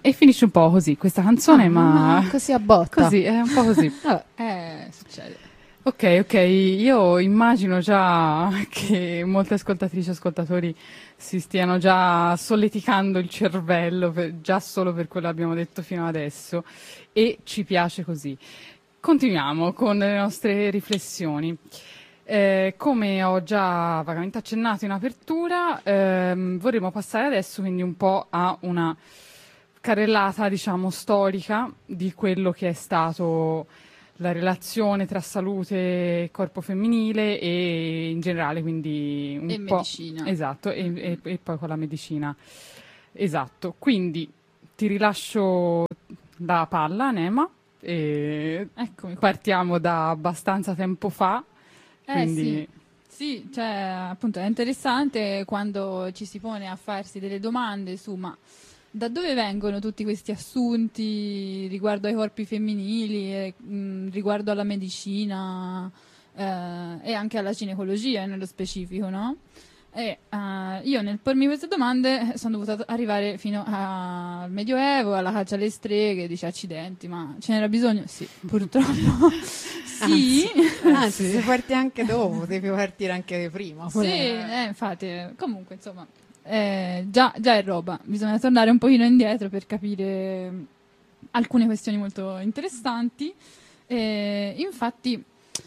E finisce un po' così questa canzone, ma così a botta. Così, è un po' così. Succede. Ok, io immagino già che molte ascoltatrici e ascoltatori si stiano già solleticando il cervello già solo per quello che abbiamo detto fino adesso, e ci piace così. Continuiamo con le nostre riflessioni. Come ho già vagamente accennato in apertura, vorremmo passare adesso quindi un po' a una carrellata, diciamo, storica di quello che è stato la relazione tra salute e corpo femminile e in generale, quindi un po'... medicina. Esatto, e poi con la medicina. Esatto, quindi ti rilascio la palla, Nema, e Eccomi qua. partiamo da abbastanza tempo fa. Quindi... Sì, cioè appunto è interessante quando ci si pone a farsi delle domande su ma da dove vengono tutti questi assunti riguardo ai corpi femminili, riguardo alla medicina e anche alla ginecologia nello specifico, no? E io nel pormi queste domande sono dovuta arrivare fino al Medioevo, alla caccia alle streghe, dice accidenti, ma ce n'era bisogno? Sì, purtroppo. Sì. Anzi, se parti anche dopo, devi partire anche prima. Sì, infatti, comunque, insomma, già è roba. Bisogna tornare un pochino indietro per capire alcune questioni molto interessanti. Infatti,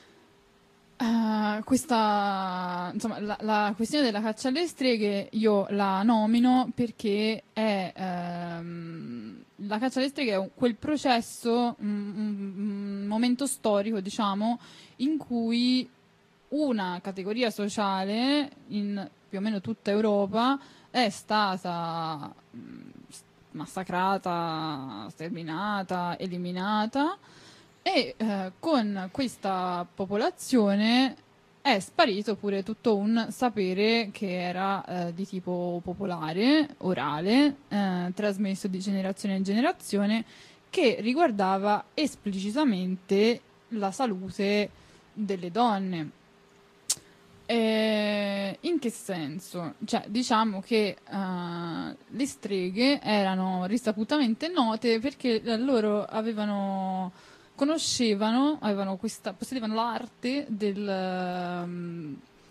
questa, insomma, la questione della caccia alle streghe io la nomino perché è la caccia alle streghe è quel processo, un momento storico, diciamo, in cui una categoria sociale in più o meno tutta Europa è stata massacrata, sterminata, eliminata, e con questa popolazione è sparito pure tutto un sapere che era di tipo popolare, orale, trasmesso di generazione in generazione, che riguardava esplicitamente la salute delle donne. In che senso? Cioè, diciamo che le streghe erano risaputamente note perché loro possedevano l'arte del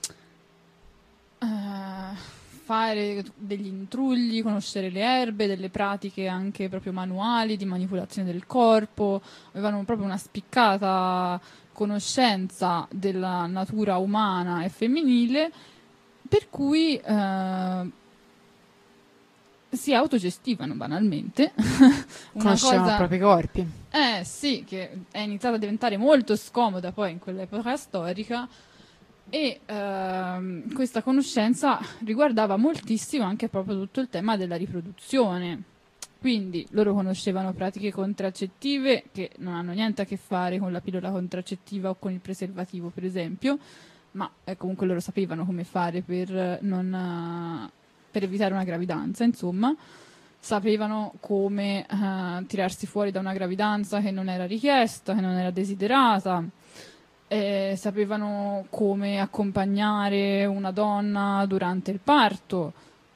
fare degli intrugli, conoscere le erbe, delle pratiche anche proprio manuali di manipolazione del corpo, avevano proprio una spiccata conoscenza della natura umana e femminile, per cui si autogestivano banalmente. Conoscevano i propri corpi. Sì, che è iniziata a diventare molto scomoda poi in quell'epoca storica, e questa conoscenza riguardava moltissimo anche proprio tutto il tema della riproduzione. Quindi loro conoscevano pratiche contraccettive che non hanno niente a che fare con la pillola contraccettiva o con il preservativo, per esempio, ma comunque loro sapevano come fare per evitare una gravidanza, insomma. Sapevano come tirarsi fuori da una gravidanza che non era richiesta, che non era desiderata. Sapevano come accompagnare una donna durante il parto.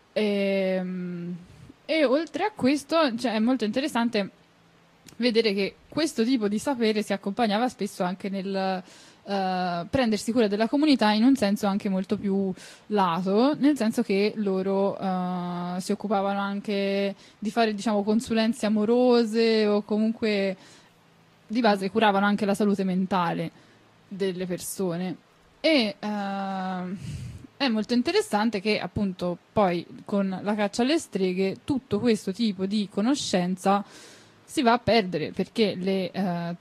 E oltre a questo, cioè, è molto interessante vedere che questo tipo di sapere si accompagnava spesso anche nel prendersi cura della comunità in un senso anche molto più lato, nel senso che loro si occupavano anche di fare, diciamo, consulenze amorose, o comunque di base curavano anche la salute mentale delle persone. E è molto interessante che appunto poi con la caccia alle streghe tutto questo tipo di conoscenza si va a perdere, perché le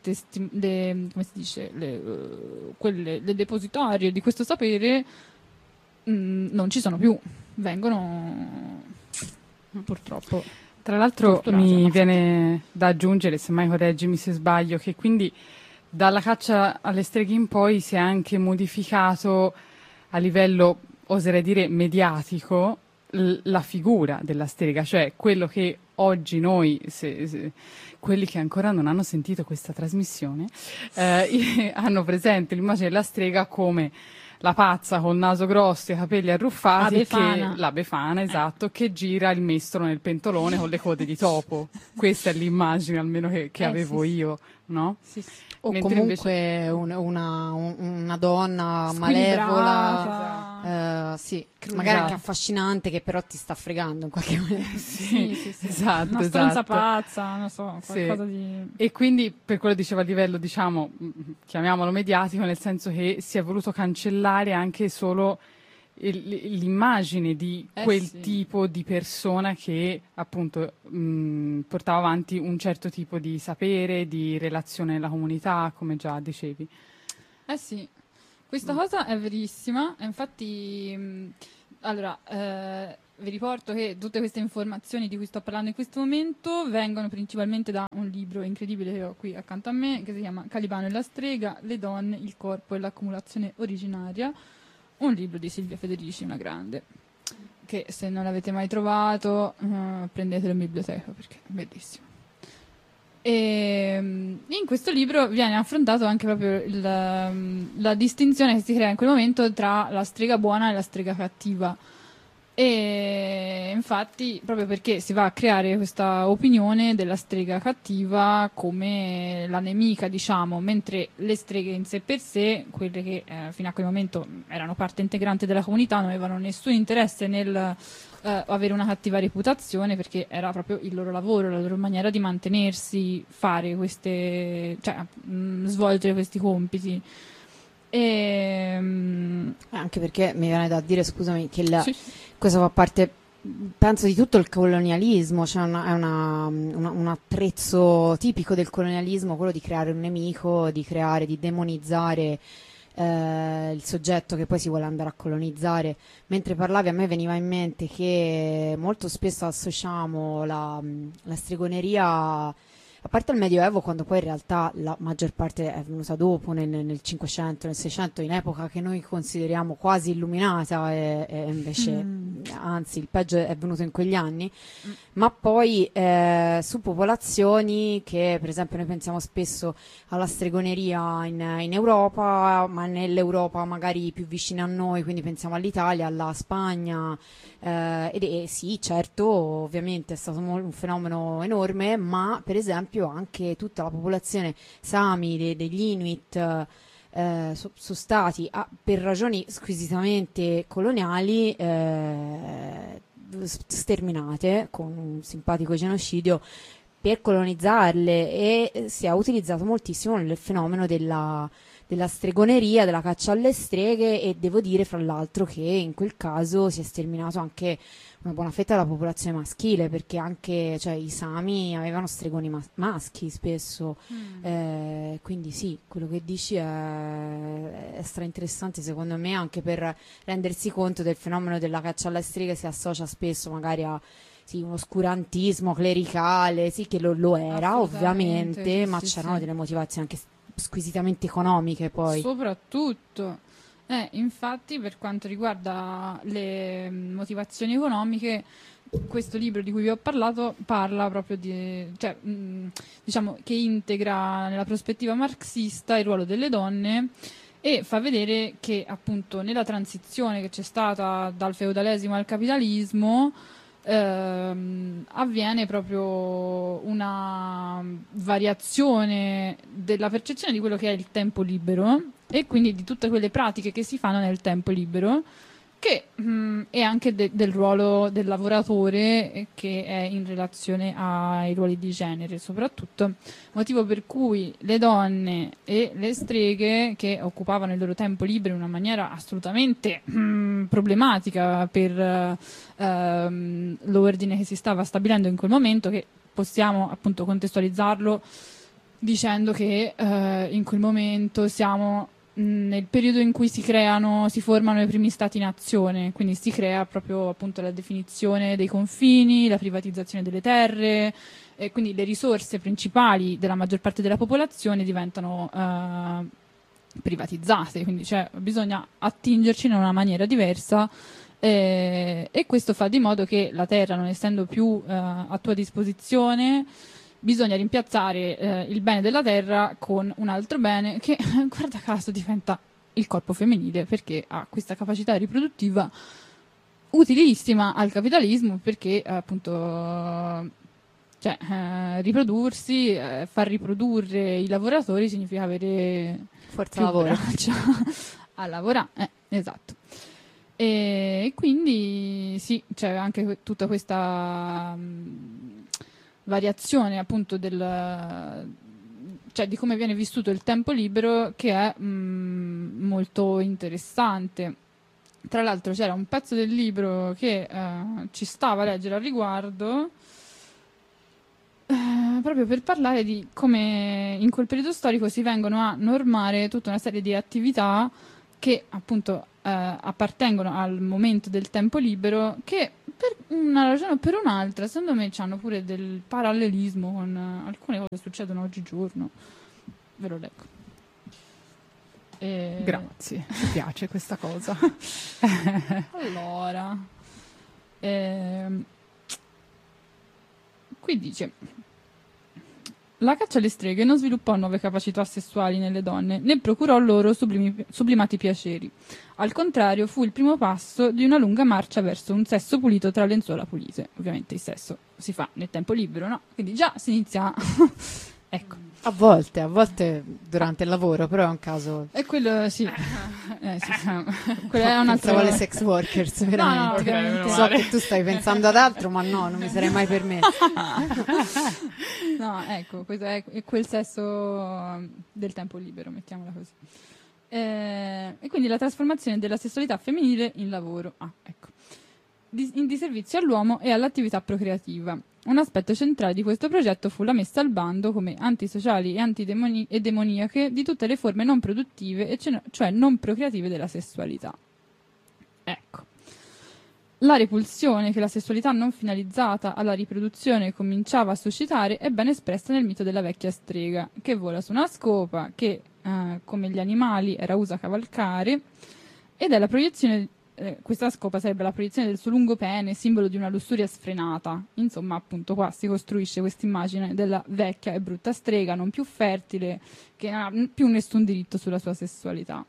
depositarie di questo sapere non ci sono più, vengono purtroppo. Tra l'altro mi viene da aggiungere, semmai correggimi se sbaglio, che quindi dalla caccia alle streghe in poi si è anche modificato a livello, oserei dire, mediatico, la figura della strega, cioè quello che oggi noi, quelli che ancora non hanno sentito questa trasmissione, hanno presente l'immagine della strega come la pazza col naso grosso e i capelli arruffati, La Befana. la Befana, esatto, che gira il mestolo nel pentolone con le code di topo. Questa è l'immagine almeno che avevo sì, io, no? Sì, sì. O Mentre comunque una donna malevola, Squilibrata. sì, Esatto. magari anche affascinante, che però ti sta fregando in qualche maniera. Sì, sì, sì. Esatto, Una stronza esatto. pazza, non so, Sì. qualcosa di... E quindi per quello dicevo a livello, diciamo, chiamiamolo mediatico, nel senso che si è voluto cancellare anche solo l'immagine di quel sì. tipo di persona che appunto portava avanti un certo tipo di sapere, di relazione nella comunità, come già dicevi. Eh sì, questa cosa è verissima, e infatti, allora, vi riporto che tutte queste informazioni di cui sto parlando in questo momento vengono principalmente da un libro incredibile che ho qui accanto a me, che si chiama Calibano e la strega, le donne, il corpo e l'accumulazione originaria, un libro di Silvia Federici, una grande, che se non l'avete mai trovato prendetelo in biblioteca perché è bellissimo. E in questo libro viene affrontato anche proprio la distinzione che si crea in quel momento tra la strega buona e la strega cattiva. E infatti, proprio perché si va a creare questa opinione della strega cattiva come la nemica, diciamo, mentre le streghe in sé per sé, quelle che fino a quel momento erano parte integrante della comunità, non avevano nessun interesse nel avere una cattiva reputazione, perché era proprio il loro lavoro, la loro maniera di mantenersi, fare queste, cioè svolgere questi compiti. Anche perché mi viene da dire, scusami, che Sì. questo fa parte, penso, di tutto il colonialismo, cioè un attrezzo tipico del colonialismo, quello di creare un nemico, di demonizzare il soggetto che poi si vuole andare a colonizzare. Mentre parlavi, a me veniva in mente che molto spesso associamo la stregoneria, a parte il Medioevo, quando poi in realtà la maggior parte è venuta dopo, nel 500, nel 600, in epoca che noi consideriamo quasi illuminata, e invece, anzi, il peggio è venuto in quegli anni, ma poi su popolazioni che, per esempio, noi pensiamo spesso alla stregoneria in Europa, ma nell'Europa magari più vicina a noi, quindi pensiamo all'Italia, alla Spagna, sì, certo, ovviamente è stato un fenomeno enorme, ma per esempio anche tutta la popolazione Sami, degli Inuit, sono stati, per ragioni squisitamente coloniali, sterminate con un simpatico genocidio per colonizzarle, e si è utilizzato moltissimo il fenomeno della stregoneria, della caccia alle streghe, e devo dire fra l'altro che in quel caso si è sterminato anche una buona fetta della popolazione maschile, perché anche, cioè, i Sami avevano stregoni maschi spesso, quindi sì, quello che dici è interessante secondo me, anche per rendersi conto del fenomeno della caccia alle streghe. Si associa spesso magari a un oscurantismo clericale, sì, che lo era ovviamente, sì, ma sì, c'erano sì. delle motivazioni anche squisitamente economiche poi. Soprattutto, infatti, per quanto riguarda le motivazioni economiche, questo libro di cui vi ho parlato parla proprio di, cioè, diciamo che integra nella prospettiva marxista il ruolo delle donne, e fa vedere che appunto nella transizione che c'è stata dal feudalesimo al capitalismo avviene proprio una variazione della percezione di quello che è il tempo libero, e quindi di tutte quelle pratiche che si fanno nel tempo libero, che è anche del ruolo del lavoratore, che è in relazione ai ruoli di genere soprattutto, motivo per cui le donne e le streghe, che occupavano il loro tempo libero in una maniera assolutamente problematica per l'ordine che si stava stabilendo in quel momento, che possiamo appunto contestualizzarlo dicendo che in quel momento siamo nel periodo in cui si formano i primi stati-nazione, quindi si crea proprio appunto la definizione dei confini, la privatizzazione delle terre, e quindi le risorse principali della maggior parte della popolazione diventano privatizzate, quindi bisogna attingerci in una maniera diversa, e questo fa di modo che la terra, non essendo più a tua disposizione, bisogna rimpiazzare il bene della terra con un altro bene che, guarda caso, diventa il corpo femminile, perché ha questa capacità riproduttiva utilissima al capitalismo, perché appunto riprodursi, far riprodurre i lavoratori significa avere Forza più lavoro. braccia a lavorare, esatto. E quindi sì, c'è anche tutta questa variazione appunto di come viene vissuto il tempo libero, che è molto interessante. Tra l'altro c'era un pezzo del libro che ci stava a leggere al riguardo, proprio per parlare di come in quel periodo storico si vengono a normare tutta una serie di attività che appunto appartengono al momento del tempo libero, che per una ragione o per un'altra secondo me hanno pure del parallelismo con alcune cose che succedono oggigiorno. Ve lo leggo. Grazie, mi piace questa cosa. Allora, qui dice: la caccia alle streghe non sviluppò nuove capacità sessuali nelle donne, né procurò loro sublimati piaceri. Al contrario, fu il primo passo di una lunga marcia verso un sesso pulito tra lenzuola pulite. Ovviamente il sesso si fa nel tempo libero, no? Quindi già si inizia... Ecco. A volte durante il lavoro, però è un caso. E quello sì. Sì. Quello è un altro... Pensavo alle sex workers, veramente. ovviamente. So che tu stai pensando ad altro, ma no, non mi sarei mai permesso. No, ecco, questo è quel sesso del tempo libero, mettiamola così. E quindi la trasformazione della sessualità femminile in lavoro. Ecco. In disservizio all'uomo e all'attività procreativa. Un aspetto centrale di questo progetto fu la messa al bando come antisociali e demoniache di tutte le forme non produttive, cioè non procreative della sessualità. Ecco. La repulsione che la sessualità non finalizzata alla riproduzione cominciava a suscitare è ben espressa nel mito della vecchia strega, che vola su una scopa, che, come gli animali, era usa a cavalcare, ed è la proiezione... questa scopa sarebbe la proiezione del suo lungo pene, simbolo di una lussuria sfrenata. Insomma, appunto, qua si costruisce questa immagine della vecchia e brutta strega, non più fertile, che non ha più nessun diritto sulla sua sessualità.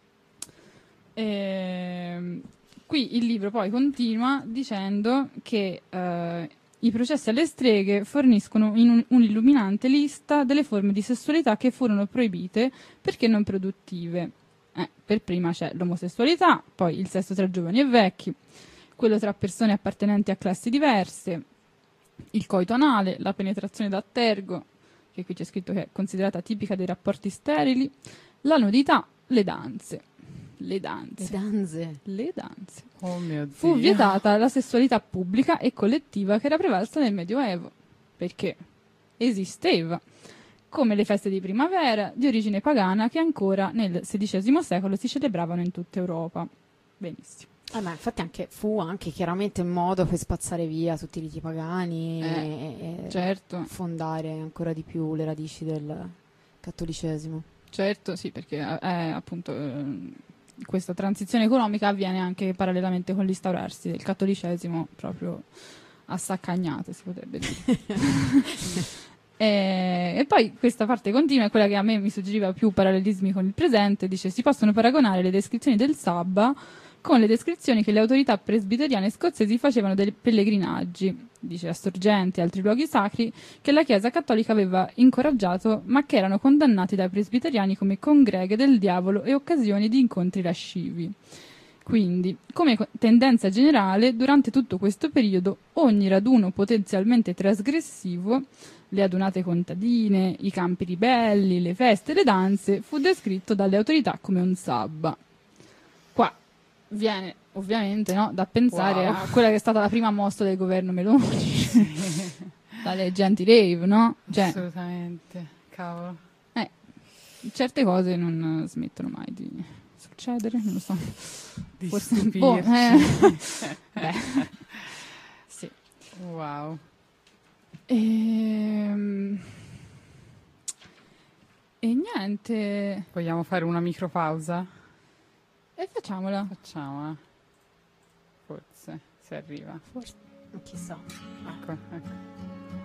Qui il libro poi continua dicendo che i processi alle streghe forniscono un'illuminante lista delle forme di sessualità che furono proibite perché non produttive. Per prima c'è l'omosessualità, poi il sesso tra giovani e vecchi, quello tra persone appartenenti a classi diverse, il coito anale, la penetrazione da tergo, che qui c'è scritto che è considerata tipica dei rapporti sterili, la nudità, le danze. Le danze. Oh mio Dio. Fu vietata la sessualità pubblica e collettiva che era prevalsa nel Medioevo, perché esisteva, come le feste di primavera di origine pagana che ancora nel XVI secolo si celebravano in tutta Europa. Benissimo. Ma infatti fu anche chiaramente un modo per spazzare via tutti i riti pagani e certo. fondare ancora di più le radici del cattolicesimo. Certo, sì, perché appunto questa transizione economica avviene anche parallelamente con l'instaurarsi del cattolicesimo proprio a saccagnate, si potrebbe dire. E poi questa parte continua è quella che a me mi suggeriva più parallelismi con il presente. Dice: si possono paragonare le descrizioni del sabba con le descrizioni che le autorità presbiteriane scozzesi facevano dei pellegrinaggi, dice, a sorgenti e altri luoghi sacri che la Chiesa cattolica aveva incoraggiato, ma che erano condannati dai presbiteriani come congreghe del diavolo e occasioni di incontri lascivi. Quindi, come tendenza generale, durante tutto questo periodo, ogni raduno potenzialmente trasgressivo, le adunate contadine, i campi ribelli, le feste, le danze, fu descritto dalle autorità come un sabba. Qua viene ovviamente da pensare a quella che è stata la prima mossa del governo Meloni, dalle genti rave, no? Cioè, assolutamente, cavolo. Certe cose non smettono mai di succedere, non lo so. Di forse stupirci. Beh, sì. Wow. E niente. Vogliamo fare una micropausa? E facciamola. Facciamola. Forse, se arriva. Forse, chissà. Ecco.